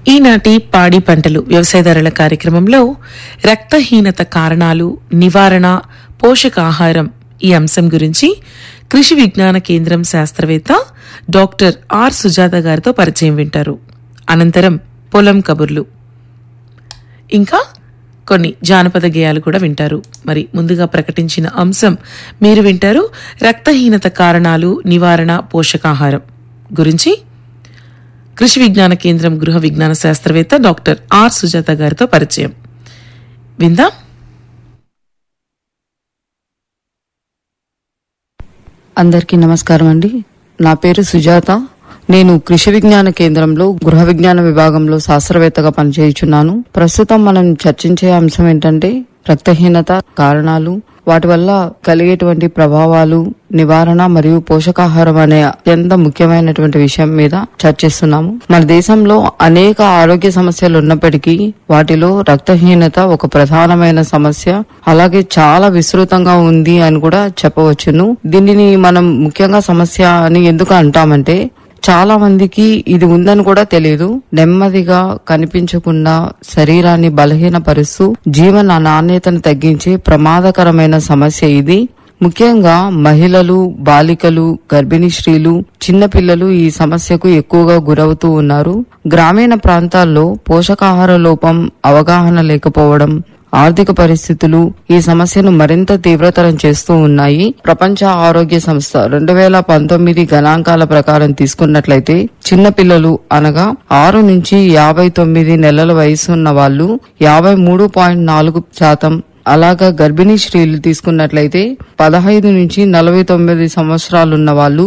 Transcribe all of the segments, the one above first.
ఈనాటి పాడి పంటలు వ్యవసాయదారుల కార్యక్రమంలో రక్తహీనత కారణాలు, నివారణ, పోషకాహారం ఈ అంశం గురించి కృషి విజ్ఞాన కేంద్రం శాస్త్రవేత్త డాక్టర్ ఆర్ సుజాత గారితో పరిచయం వింటారు. అనంతరం పొలం కబుర్లు, ఇంకా కొన్ని జానపద గేయాలు కూడా వింటారు. మరి ముందుగా ప్రకటించిన అంశం మీరు వింటారు. రక్తహీనత కారణాలు, నివారణ, పోషకాహారం గురించి కృషి విజ్ఞాన కేంద్రం గృహ విజ్ఞాన శాస్త్రవేత్త డాక్టర్ ఆర్ సుజాత గారితో పరిచయం విందాం. అందరికీ నమస్కారం అండి. నా పేరు సుజాత. నేను కృషి విజ్ఞాన కేంద్రంలో గృహ విజ్ఞాన విభాగంలో శాస్త్రవేత్తగా పనిచేయుచున్నాను. ప్రస్తుతం మనం చర్చించే అంశం ఏంటంటే రక్తహీనత కారణాలు, వాటి వల్ల కలిగేటువంటి ప్రభావాలు, నివారణ మరియు పోషకాహారం అనే అత్యంత ముఖ్యమైనటువంటి విషయం మీద చర్చిస్తున్నాము. మన దేశంలో అనేక ఆరోగ్య సమస్యలు ఉన్నప్పటికీ వాటిలో రక్తహీనత ఒక ప్రధానమైన సమస్య, అలాగే చాలా విస్తృతంగా ఉంది అని కూడా చెప్పవచ్చును. దీనిని మనం ముఖ్యంగా సమస్య అని ఎందుకు అంటామంటే చాలా మందికి ఇది ఉందని కూడా తెలియదు. నెమ్మదిగా కనిపించకుండా శరీరాన్ని బలహీనపరుస్తూ జీవన నాణ్యతను తగ్గించే ప్రమాదకరమైన సమస్య ఇది. ముఖ్యంగా మహిళలు, బాలికలు, గర్భిణీ స్త్రీలు, చిన్నపిల్లలు ఈ సమస్యకు ఎక్కువగా గురవుతూ ఉన్నారు. గ్రామీణ ప్రాంతాల్లో పోషకాహార లోపం, అవగాహన లేకపోవడం, ఆర్థిక పరిస్థితులు ఈ సమస్యను మరింత తీవ్రతరం చేస్తూ ఉన్నాయి. ప్రపంచ ఆరోగ్య సంస్థ 2019 గణాంకాల ప్రకారం తీసుకున్నట్లయితే చిన్నపిల్లలు అనగా 6 నుంచి 59 నెలల వయసు ఉన్న వాళ్ళు 53.4%, అలాగా గర్భిణీ స్త్రీలు తీసుకున్నట్లయితే 15 నుంచి 49 సంవత్సరాలున్న వాళ్ళు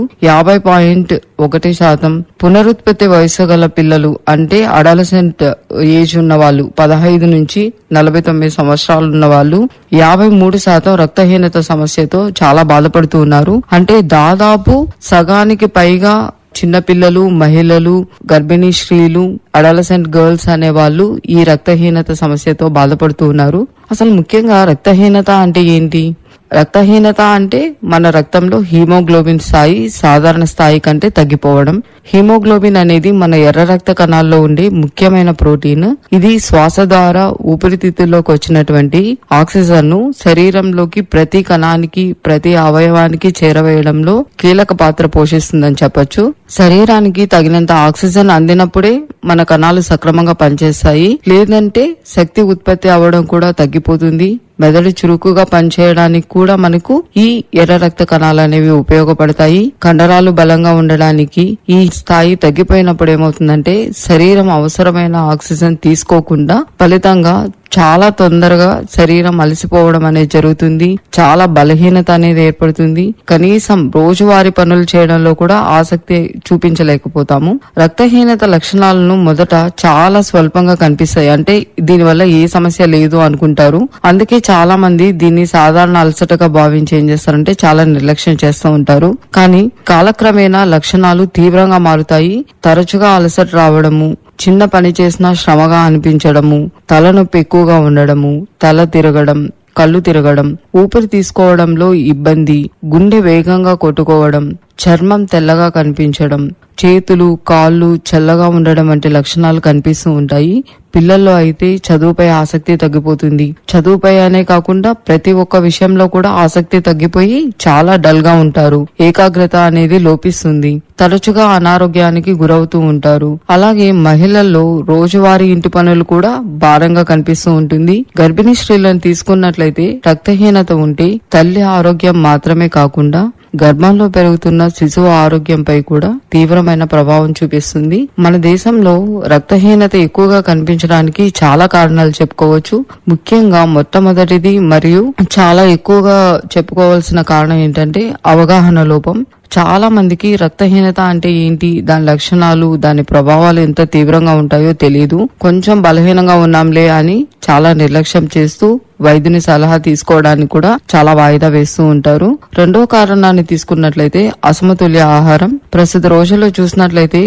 50.1%, పునరుత్పత్తి వయసు గల పిల్లలు అంటే అడాలసెంట్ ఏజ్ ఉన్న వాళ్ళు 15 నుంచి 49 సంవత్సరాలున్న వాళ్ళు 53% రక్తహీనత సమస్యతో చాలా బాధపడుతూ ఉన్నారు. అంటే దాదాపు సగానికి పైగా చిన్నపిల్లలు, మహిళలు, గర్భిణీ స్త్రీలు, అడాలసెంట్ గర్ల్స్ అనే వాళ్ళు ఈ రక్తహీనత సమస్యతో బాధపడుతూ ఉన్నారు. అసలు ముఖ్యంగా రక్తహీనత అంటే ఏంటి? రక్తహీనత అంటే మన రక్తంలో హీమోగ్లోబిన్ స్థాయి సాధారణ స్థాయి కంటే తగ్గిపోవడం. హీమోగ్లోబిన్ అనేది మన ఎర్ర రక్త కణాల్లో ఉండే ముఖ్యమైన ప్రోటీన్. ఇది శ్వాస ద్వారా ఊపిరితిత్తుల్లోకి వచ్చినటువంటి ఆక్సిజన్ ను శరీరంలోకి ప్రతి కణానికి, ప్రతి అవయవానికి చేరవేయడంలో కీలక పాత్ర పోషిస్తుందని చెప్పొచ్చు. శరీరానికి తగినంత ఆక్సిజన్ అందినప్పుడే మన కణాలు సక్రమంగా పనిచేస్తాయి. లేదంటే శక్తి ఉత్పత్తి అవ్వడం కూడా తగ్గిపోతుంది. మెదడు చురుకుగా పనిచేయడానికి కూడా మనకు ఈ ఎర్ర రక్త కణాలు అనేవి ఉపయోగపడతాయి. కండరాలు బలంగా ఉండడానికి ఈ స్థాయి తగ్గిపోయినప్పుడు ఏమవుతుందంటే శరీరం అవసరమైన ఆక్సిజన్ తీసుకోకుండా ఫలితంగా చాలా తొందరగా శరీరం అలసిపోవడం అనేది జరుగుతుంది. చాలా బలహీనత అనేది ఏర్పడుతుంది. కనీసం రోజువారీ పనులు చేయడంలో కూడా ఆసక్తి చూపించలేకపోతాము. రక్తహీనత లక్షణాలను మొదట చాలా స్వల్పంగా కనిపిస్తాయి. అంటే దీనివల్ల ఏ సమస్య లేదు అనుకుంటారు. అందుకే చాలా మంది దీన్ని సాధారణ అలసటగా భావించి ఏం చేస్తారంటే చాలా నిర్లక్ష్యం చేస్తూ ఉంటారు. కానీ కాలక్రమేణా లక్షణాలు తీవ్రంగా మారుతాయి. తరచుగా అలసట రావడము, చిన్న పని చేసినా శ్రమగా అనిపించడము, తలనొప్పి ఎక్కువగా ఉండడము, తల తిరగడం, కళ్ళు తిరగడం, ఊపిరి తీసుకోవడంలో ఇబ్బంది, గుండె వేగంగా కొట్టుకోవడం, చర్మం తెల్లగా కనిపించడం, చేతులు, కాళ్ళు చల్లగా ఉండడం వంటి లక్షణాలు కనిపిస్తూ ఉంటాయి. పిల్లల్లో అయితే చదువుపై ఆసక్తి తగ్గిపోతుంది. చదువుపై అనే కాకుండా ప్రతి ఒక్క విషయంలో కూడా ఆసక్తి తగ్గిపోయి చాలా డల్ గా ఉంటారు. ఏకాగ్రత అనేది లోపిస్తుంది. తరచుగా అనారోగ్యానికి గురవుతూ ఉంటారు. అలాగే మహిళల్లో రోజువారీ ఇంటి పనులు కూడా భారంగా కనిపిస్తూ ఉంటుంది. గర్భిణీ స్త్రీలను తీసుకున్నట్లయితే రక్తహీనత ఉంటే తల్లి ఆరోగ్యం మాత్రమే కాకుండా గర్భంలో పెరుగుతున్న శిశువు ఆరోగ్యంపై కూడా తీవ్రమైన ప్రభావం చూపిస్తుంది. మన దేశంలో రక్తహీనత ఎక్కువగా కనిపించడానికి చాలా కారణాలు చెప్పుకోవచ్చు. ముఖ్యంగా మొట్టమొదటిది మరియు చాలా ఎక్కువగా చెప్పుకోవాల్సిన కారణం ఏంటంటే అవగాహన లోపం. చాలా మందికి రక్తహీనత అంటే ఏంటి, దాని లక్షణాలు, దాని ప్రభావాలు ఎంత తీవ్రంగా ఉంటాయో తెలియదు. కొంచెం బలహీనంగా ఉన్నాంలే అని చాలా నిర్లక్ష్యం చేస్తూ వైద్యుని సలహా తీసుకోవడానికి కూడా చాలా వాయిదా వేస్తూ ఉంటారు. రెండో కారణాన్ని తీసుకున్నట్లయితే అసమతుల్య ఆహారం. ప్రస్తుత రోజుల్లో చూసినట్లయితే